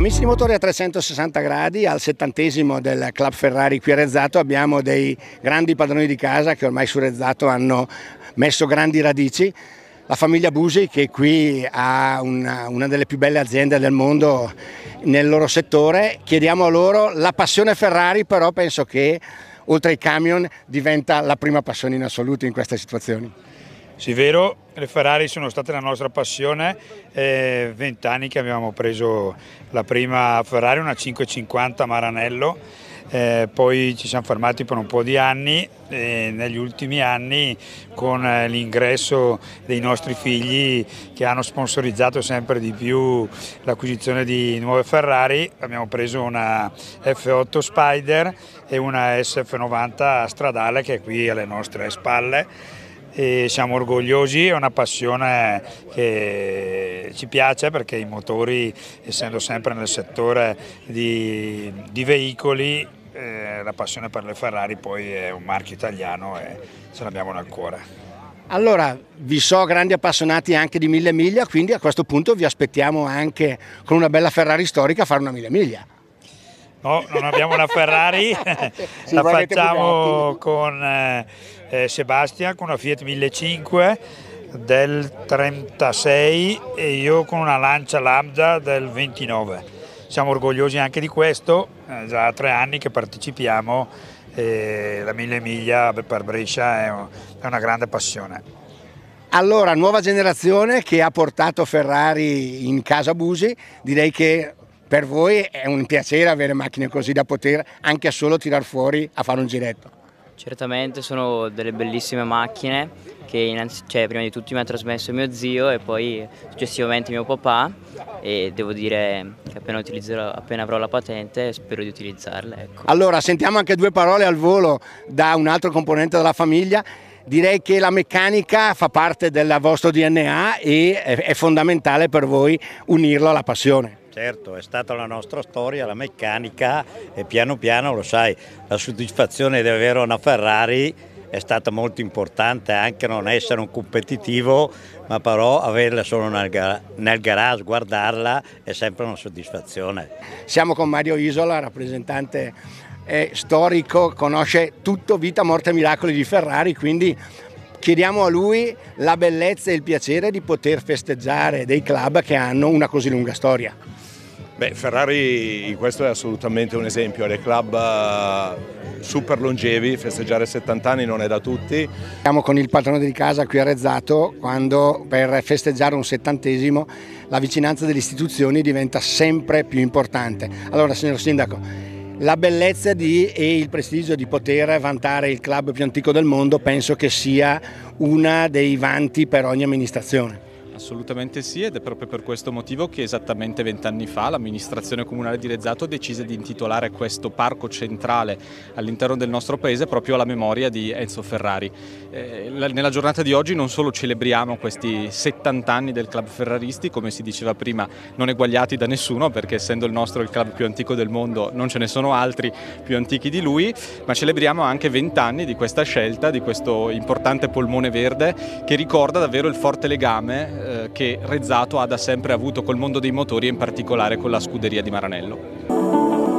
Amici di Motori a 360 gradi, al 70° del Club Ferrari qui a Rezzato abbiamo dei grandi padroni di casa che ormai su Rezzato hanno messo grandi radici. La famiglia Busi, che qui ha una delle più belle aziende del mondo nel loro settore. Chiediamo a loro la passione Ferrari, però penso che oltre ai camion diventa la prima passione in assoluto in queste situazioni. Sì, vero, le Ferrari sono state la nostra passione, 20 anni che abbiamo preso la prima Ferrari, una 550 Maranello, poi ci siamo fermati per un po' di anni e negli ultimi anni con l'ingresso dei nostri figli che hanno sponsorizzato sempre di più l'acquisizione di nuove Ferrari, abbiamo preso una F8 Spider e una SF90 stradale che è qui alle nostre spalle. E siamo orgogliosi, è una passione che ci piace perché i motori, essendo sempre nel settore di veicoli, la passione per le Ferrari poi è un marchio italiano e ce l'abbiamo nel cuore. Allora, vi so grandi appassionati anche di 1000 miglia, quindi a questo punto vi aspettiamo anche con una bella Ferrari storica a fare una 1000 miglia. No, non abbiamo una Ferrari, la facciamo con Sebastian con una Fiat 1500 del 36 e io con una Lancia Lambda del 29. Siamo orgogliosi anche di questo, già 3 anni che partecipiamo e la 1000 miglia per Brescia è una grande passione. Allora, nuova generazione che ha portato Ferrari in casa Busi, direi che per voi è un piacere avere macchine così da poter anche solo tirar fuori a fare un giretto. Certamente sono delle bellissime macchine che prima di tutto mi ha trasmesso mio zio e poi successivamente mio papà, e devo dire che appena avrò la patente spero di utilizzarle. Ecco. Allora, sentiamo anche 2 parole al volo da un altro componente della famiglia. Direi che la meccanica fa parte del vostro DNA e è fondamentale per voi unirlo alla passione. Certo, è stata la nostra storia, la meccanica, e piano piano, lo sai, la soddisfazione di avere una Ferrari è stata molto importante, anche non essere un competitivo, ma però averla solo nel garage, guardarla è sempre una soddisfazione. Siamo con Mario Isola, rappresentante storico, conosce tutto, vita, morte e miracoli di Ferrari, quindi chiediamo a lui la bellezza e il piacere di poter festeggiare dei club che hanno una così lunga storia. Beh, Ferrari questo è assolutamente un esempio, dei club super longevi, festeggiare 70 anni non è da tutti. Siamo con il padrone di casa qui a Rezzato, quando per festeggiare un 70° la vicinanza delle istituzioni diventa sempre più importante. Allora, signor Sindaco, la bellezza e il prestigio di poter vantare il club più antico del mondo penso che sia una dei vanti per ogni amministrazione. Assolutamente sì, ed è proprio per questo motivo che esattamente 20 anni fa l'amministrazione comunale di Rezzato decise di intitolare questo parco centrale all'interno del nostro paese proprio alla memoria di Enzo Ferrari. Nella giornata di oggi non solo celebriamo questi 70 anni del club ferraristi, come si diceva prima, non eguagliati da nessuno, perché essendo il nostro il club più antico del mondo non ce ne sono altri più antichi di lui, ma celebriamo anche 20 anni di questa scelta, di questo importante polmone verde che ricorda davvero il forte legame che Rezzato ha da sempre avuto col mondo dei motori e in particolare con la scuderia di Maranello.